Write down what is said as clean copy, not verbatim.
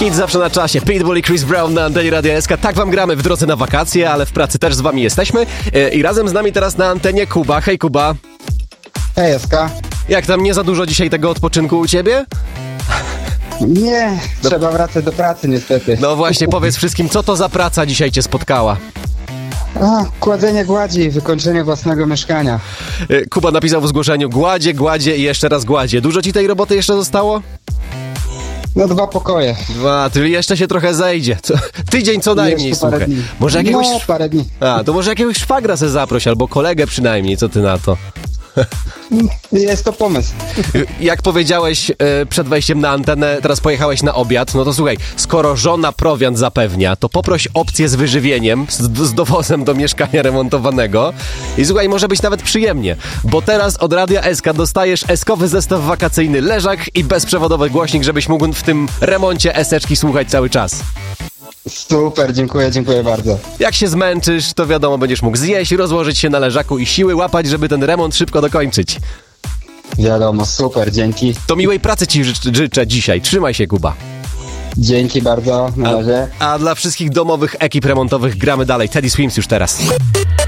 Hit zawsze na czasie. Pitbull i Chris Brown na antenie Radia SK. Tak wam gramy w drodze na wakacje, ale w pracy też z wami jesteśmy. I razem z nami teraz na antenie Kuba. Hej Kuba. Hej SK. Jak tam, nie za dużo dzisiaj tego odpoczynku u ciebie? Nie, trzeba wracać do pracy niestety. No właśnie, powiedz wszystkim, co to za praca dzisiaj cię spotkała? Kładzenie gładzi, wykończenie własnego mieszkania. Kuba napisał w zgłoszeniu: gładzie i jeszcze raz gładzie. Dużo ci tej roboty jeszcze zostało? No 2 pokoje. 2, czyli jeszcze się trochę zejdzie. Tydzień co najmniej, Jeszcze parę słuchaj. dni. Może jakiegoś... No, parę dni. To może jakiegoś szwagra se zaproś, albo kolegę przynajmniej, co ty na to? Jest to pomysł. Jak powiedziałeś przed wejściem na antenę, teraz pojechałeś na obiad, no to słuchaj, skoro żona prowiant zapewnia, to poproś opcję z wyżywieniem, z dowozem do mieszkania remontowanego i słuchaj, może być nawet przyjemnie, bo teraz od Radia SK dostajesz eskowy zestaw wakacyjny, leżak i bezprzewodowy głośnik, żebyś mógł w tym remoncie eseczki słuchać cały czas. Super, dziękuję bardzo. Jak się zmęczysz, to wiadomo, będziesz mógł zjeść, rozłożyć się na leżaku i siły łapać, żeby ten remont szybko dokończyć. Wiadomo, super, dzięki. To miłej pracy ci życzę dzisiaj. Trzymaj się, Kuba. Dzięki bardzo, na razie. A dla wszystkich domowych ekip remontowych gramy dalej. Teddy Swims już teraz.